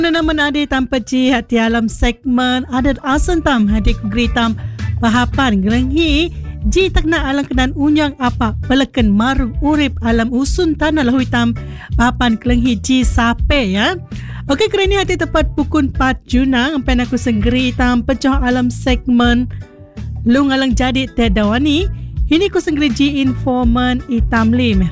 naman ada tanpa ci hati alam segmen ada asan tam hati kugritam pahapan gelenghi ji tak na alang kenan unyang apa peleken maru urip alam usun tanah lahu hitam pahapan gelenghi ji sape ya. Okey, kerana hati tepat pukul 4 Junang empen aku senggeri tam pecah alam segmen lung alang jadi tedawani ini ku senggeri ji informan itam lim.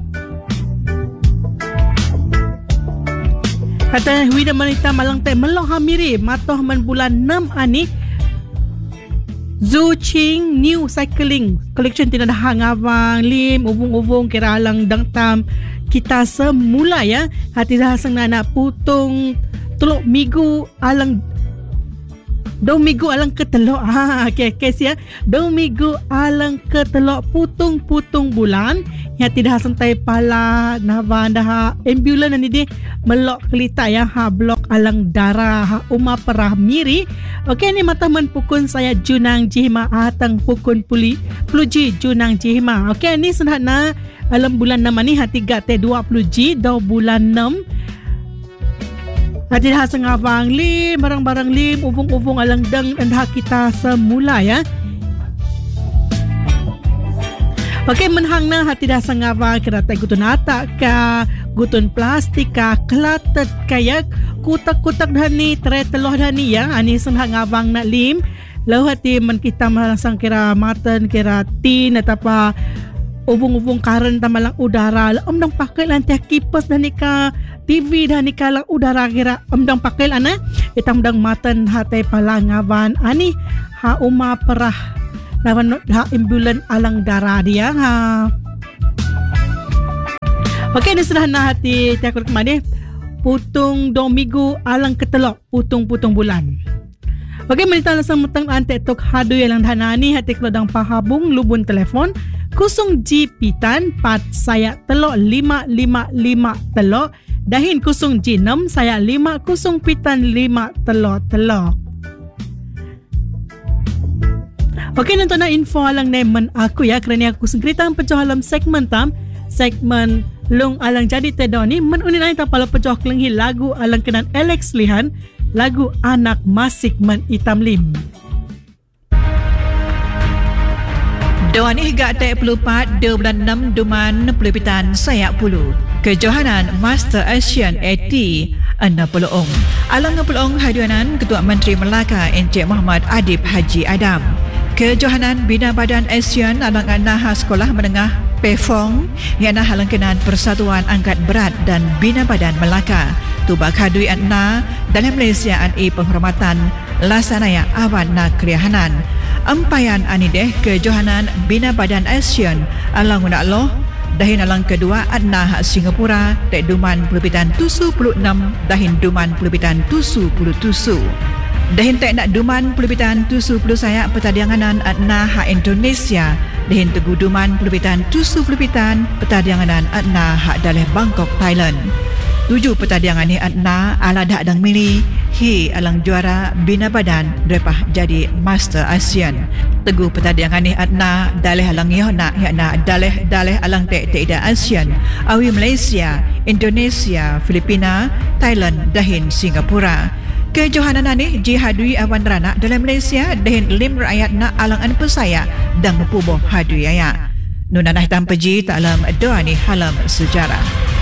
Kata hui dan manita malang teh meloh hamiri matoh man bulan 6 ani Zuching New Cycling Collection tidak ada hangawang lim ubung-ubung kira alang dang tam kita semula ya hati dah sang nak putung teluk minggu alang dong minggu alang ketelok okey ya dong minggu alang ketelok putung bulan yang tidak santai pala nawan dah ambulan ni dia melok kelita ya blok alang darah umma perah miri. Okey ni mata men pukun saya Junang Jihma atang pukun puluji Junang Jihma. Okey ni senhana alam bulan 6 ni hati gate 20G do bulan 6 hati dah sengawang lim barang-barang lim uvung-uvung alang dang dan hak kita semula ya. Okey menhang na hati dah sengawang kerata gutun atak ka gutun plastik ka kelatet kayak kutak-kutak dhani tray teloh dhani ya ani senhang awang nak lim lau hati men kita malangsang kira matan kira tin atapa uvung-uvung karen tamalang udara omdang pakai lantai kipas dan nika TV dan nika lang udara kira omdang pakai ana itam dang matan hati palangawan ani ha uma perah lawan ha ambulan alang darah dia ha. Okey ni sudah nak hati tiakur kemana putung dong minggu alang ketelok putung bulan. Okey menita langsung metang ante tok hadu yang dana ni hati kelodang pahabung lubun telefon kusung G pitan 4 saya telok 555 telok dahin kusung G 6 saya 5 kusung pitan 5 telok. Okey nonton na info alang nemen aku ya kerana aku sengkritang pecah alam segmen lung alang jadi tedo ni menunin ay tapala pecah kelenghi lagu alang kenan Alex Lihan lagu anak masik men itam lim. Doan ni hingga tak pelupat 2 bulan 6 duman pelupitan saya puluh kejohanan Master Asian 80 60 alang ngepulong hadianan Ketua Menteri Melaka Encik Muhammad Adib Haji Adam kejohanan Bina Badan ASEAN alang naha sekolah menengah Pefong yang halang kenan Persatuan Angkat Berat dan Bina Badan Melaka tubak hadui anna dalam Malaysia ani penghormatan lasanaya awan na kriahanan empayan anideh kejohanan Bina Badan ASEAN alang Allah dahin alang kedua anna Singapura tek duman pelupitan 76 dahin duman pelupitan 77 dahin tek nak duman pelupitan 70 saya petadianganan anna Indonesia dahin tegu duman pelupitan 70 pelupitan petadianganan anna daleh Bangkok Thailand 7 petadiangan ni anna ala dak dang mili hi alang juara Bina Badan repah jadi Master ASEAN tegu petadiangan ni anna daleh alang yona yakna daleh alang tek ida ASEAN awi Malaysia Indonesia Filipina Thailand dahin Singapura kejohanan ni jihadui awan rana dalam Malaysia dahin lim rakyat na alang an pesaya dan mempubuh hadui aya nunanah tanpa ji tak alam doa ni halam sejarah.